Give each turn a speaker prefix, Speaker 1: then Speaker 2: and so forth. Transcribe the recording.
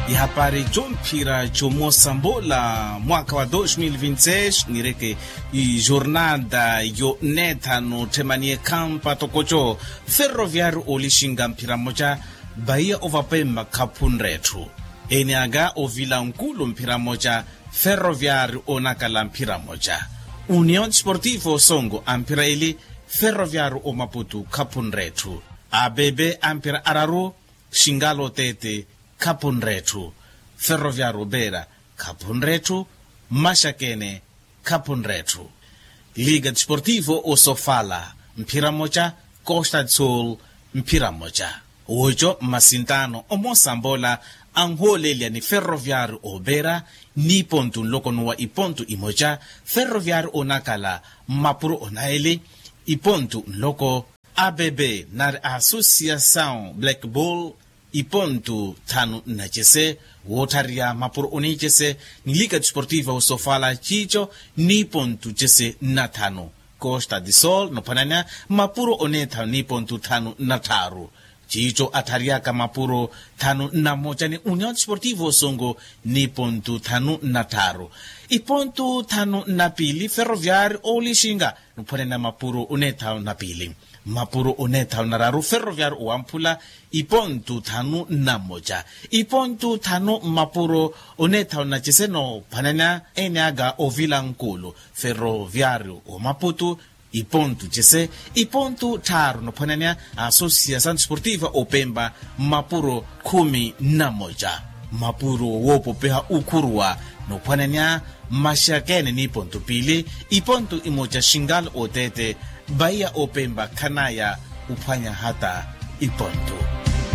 Speaker 1: Ihapari jompira jomosambola mwaka wa 2026 nireke jornada yo neta no temanie kampa tokocho Ferroviário olishinga mpira moja Bahia ovapemba kapunretu eniaga ovila nkulu mpira moja Ferroviário onakala mpira moja União Sportivo Songo ampira ili Ferroviário o Maputo kapunretu ABB ampira araru Xingalo tete kapunretu Ferroviário Beira kapunretu Mashakene kapunretu Liga Desportivo o Sofala mpira moja Costa do Sol mpira moja Ojo Masintano o Mosambola Angolelia ni Ferroviário o Beira ni pontu lokonua ipontu imoja Ferroviário o Nakala Mapuro onaele ipontu loko ABB na Associação Black Bull ipontu tanu nachese wotaria Mapuro onichese ni Liga Desportiva o Sofala chicho ni pontu chese natanu Costa do Sol no pananya Mapuro oneta ni pontu tanu nataru chicho atariaka Mapuro tanu na moja ni União Desportivo Songo ni pontu tanu nataru ipontu tanu napili Ferroviário olishinga no pananya Mapuro oneta napili Mapuro oneta nararu Ferroviário uampula ipontu tanu na moja ipontu tanu Mapuro oneta na chiseno pananya enaga ovila nkulu Ferroviário o Maputo ipontu chese ipontu taru no pananya Associação Desportiva Opemba Mapuro 11 Mapuro wopo peha ukurwa no pananya Mashakene ni pontu pili ipontu imoja Xingalo otete Bahia Opemba kanaya upanya hata ipontu